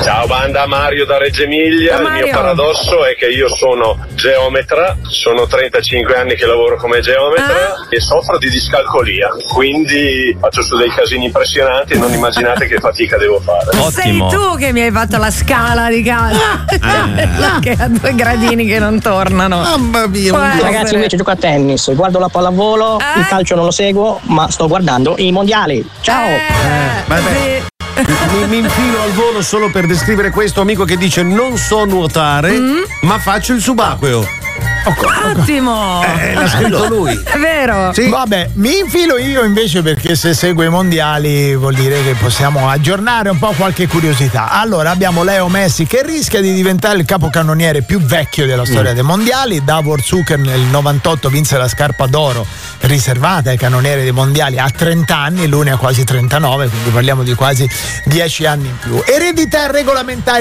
Ciao banda, Mario da Reggio Emilia. Il mio paradosso è che io sono geometra, sono 35 anni che lavoro come geometra e soffro di discalcolia, quindi faccio su dei casini impressionanti e non immaginate che fatica devo fare. Sei tu che mi hai fatto la scala di casa che ha 2 gradini che non tornano. Mamma mia. Ragazzi, invece gioco a tennis, guardo la pallavolo, il calcio non lo seguo, ma sto guardando i mondiali. Ciao. Mi infilo al volo solo per descrivere questo amico che dice: non so nuotare, ma faccio il subacqueo. Ottimo! L'ha scritto lui. È vero. Sì. Vabbè, mi infilo io invece perché se seguo i mondiali vuol dire che possiamo aggiornare un po' qualche curiosità. Allora abbiamo Leo Messi che rischia di diventare il capocannoniere più vecchio della storia dei mondiali. Davor Zucker nel 98 vinse la scarpa d'oro riservata ai cannonieri dei mondiali a 30 anni, lui ne ha quasi 39, quindi parliamo di quasi 10 anni in più. Eredità regolamentare